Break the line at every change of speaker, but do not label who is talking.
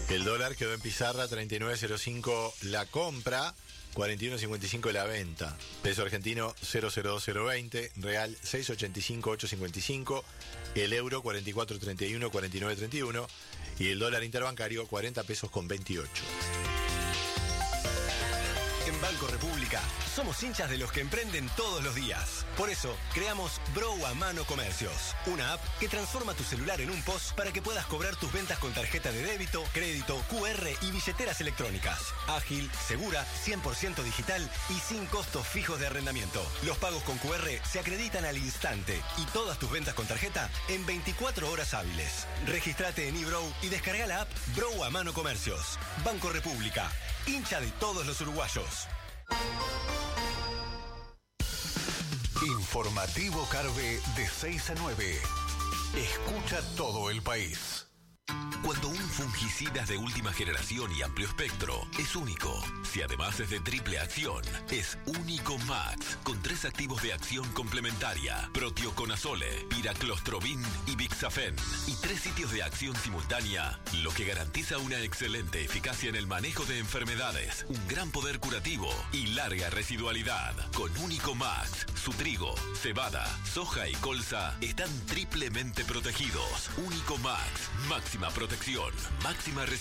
El dólar quedó en pizarra 39.05 la compra, 41.55 la venta. Peso argentino 0.020, real 6.85.855, el euro 44.31, 49.31 y el dólar interbancario 40 pesos con 28.
En Banco República somos hinchas de los que emprenden todos los días. Por eso creamos Bro a Mano Comercios, una app que transforma tu celular en un POS para que puedas cobrar tus ventas con tarjeta de débito, crédito, QR y billeteras electrónicas. Ágil, segura, 100% digital y sin costos fijos de arrendamiento. Los pagos con QR se acreditan al instante y todas tus ventas con tarjeta en 24 horas hábiles. Regístrate en eBro y descarga la app Bro a Mano Comercios. Banco República, hincha de todos los uruguayos.
Informativo Carve de 6 a 9. Escucha todo el país.
Cuando un fungicida es de última generación y amplio espectro, es único. Si además es de triple acción, es Único Max, con 3 activos de acción complementaria: Proteoconazole, Piraclostrobin y Bixafen, y 3 sitios de acción simultánea, lo que garantiza una excelente eficacia en el manejo de enfermedades, un gran poder curativo y larga residualidad. Con Único Max, su trigo, cebada, soja y colza están triplemente protegidos. Único Max, máxima protección, máxima residualidad.